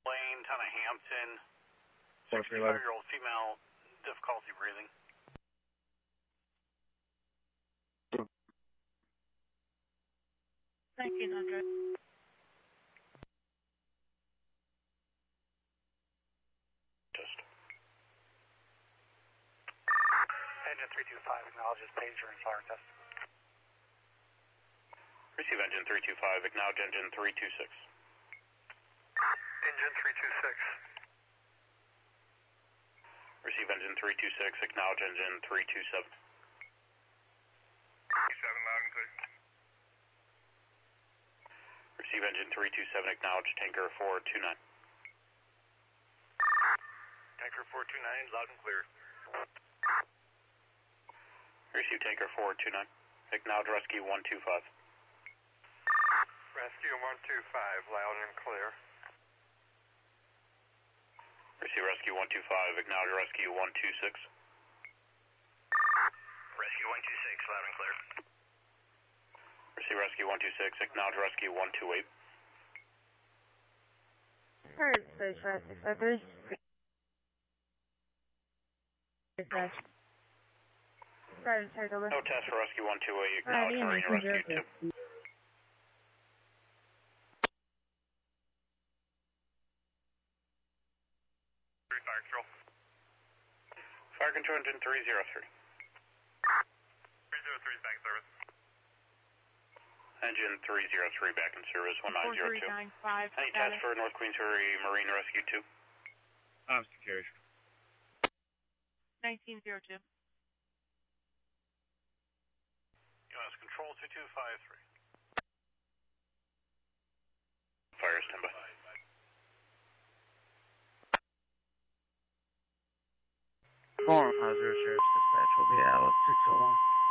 Lane, town of Hampton, 4311. 65-year-old female, difficulty breathing. $1,900. Just. Engine 325 acknowledges pager and fire test. Receive engine 325, acknowledge engine 326. Engine 326. Receive engine 326, acknowledge engine 327. 37 loud and clear. Receive engine 327, acknowledge tanker 429. Tanker 429, loud and clear. Receive tanker 429, acknowledge rescue 125. Rescue 125, loud and clear. Receive rescue 125, acknowledge rescue 126. Rescue 126, loud and clear. Receive rescue 126, acknowledge rescue 128. Alright, space 5653. Sorry, take over. No test for rescue 128, acknowledge marine rescue 2. Fire control. Fire control engine 303. 303 is back in service. Engine 303 back in service, 1902. 4395. Any test for North Queensbury Marine Rescue 2? Officer carriage. 1902. U.S. Control 2253. Fire standby. Foreign Positive Sheriff's Dispatch will be out at 601.